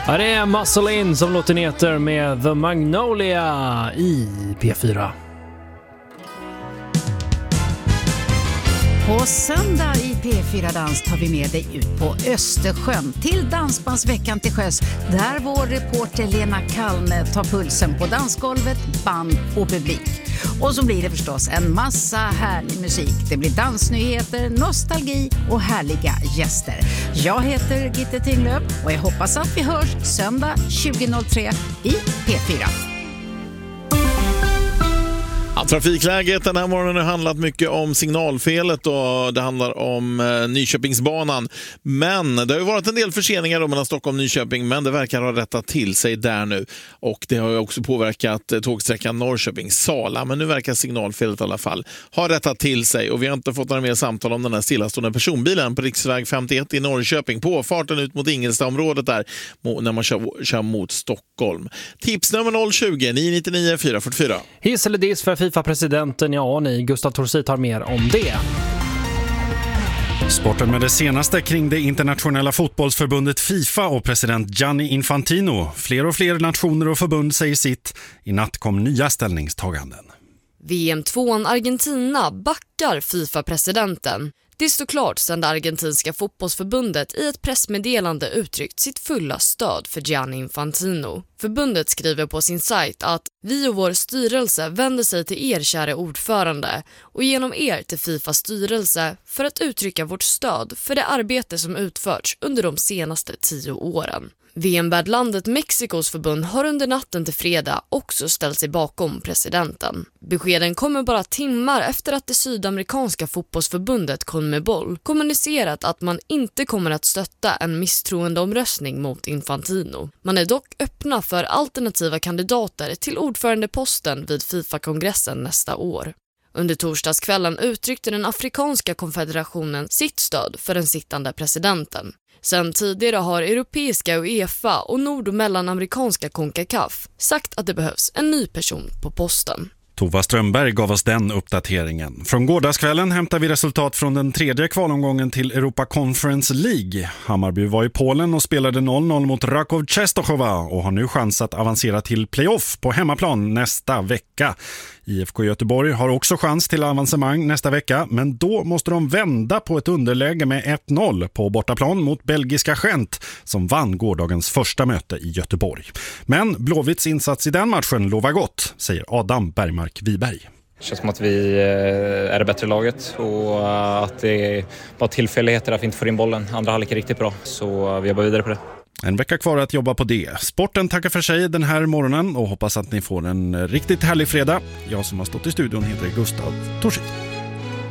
Ja, det är Muscle In som låter neter med The Magnolia i P4. På söndag i P4 Dans tar vi med dig ut på Östersjön till Dansbandsveckan till sjöss, där vår reporter Lena Kalme tar pulsen på dansgolvet, band och publik. Och så blir det förstås en massa härlig musik. Det blir dansnyheter, nostalgi och härliga gäster. Jag heter Gitte Tinglöf och jag hoppas att vi hörs söndag 20.03 i P4. Ja, trafikläget den här morgonen har handlat mycket om signalfelet och det handlar om Nyköpingsbanan. Men det har ju varit en del förseningar mellan Stockholm och Nyköping, men det verkar ha rättat till sig där nu. Och det har ju också påverkat tågsträckan Norrköping-Sala, men nu verkar signalfelet i alla fall ha rättat till sig. Och vi har inte fått några mer samtal om den här stillastående personbilen på riksväg 51 i Norrköping. Påfarten ut mot Ingelstaområdet där när man kör mot Stockholm. Tips nummer 020-999 444. Hiss eller diss för FIFA-presidenten, ja, ni Gustav Torsit har mer om det. Sporten med det senaste kring det internationella fotbollsförbundet FIFA och president Gianni Infantino. Fler och fler nationer och förbund säger sitt. I natt kom nya ställningstaganden. VM-2 Argentina backar FIFA-presidenten. Det står klart sedan det argentinska fotbollsförbundet i ett pressmeddelande uttryckt sitt fulla stöd för Gianni Infantino. Förbundet skriver på sin sajt att vi och vår styrelse vänder sig till er, kära ordförande, och genom er till FIFAs styrelse för att uttrycka vårt stöd för det arbete som utförts under de senaste 10 åren. VM-värdlandet Mexikos förbund har under natten till fredag också ställt sig bakom presidenten. Beskeden kommer bara timmar efter att det sydamerikanska fotbollsförbundet CONMEBOL kommunicerat att man inte kommer att stötta en misstroendeomröstning mot Infantino. Man är dock öppna för alternativa kandidater till ordförandeposten vid FIFA-kongressen nästa år. Under torsdagskvällen uttryckte den afrikanska konfederationen sitt stöd för den sittande presidenten. Sen tidigare har europeiska UEFA och nord- och mellanamerikanska CONCACAF sagt att det behövs en ny person på posten. Tova Strömberg gav oss den uppdateringen. Från gårdagskvällen hämtar vi resultat från den tredje kvalomgången till Europa Conference League. Hammarby var i Polen och spelade 0-0 mot Rakow Częstochowa och har nu chans att avancera till playoff på hemmaplan nästa vecka. IFK Göteborg har också chans till avancemang nästa vecka, men då måste de vända på ett underläge med 1-0 på bortaplan mot belgiska Gent som vann gårdagens första möte i Göteborg. Men Blåvitts insats i den matchen lovar gott, säger Adam Bergmark-Wiberg. Det känns som att vi är det bättre laget och att det är bara tillfälligheter att vi inte får in bollen. Andra halvlek är riktigt bra, så vi jobbar vidare på det. En vecka kvar att jobba på det. Sporten tackar för sig den här morgonen och hoppas att ni får en riktigt härlig fredag. Jag som har stått i studion heter Gustav Torsit.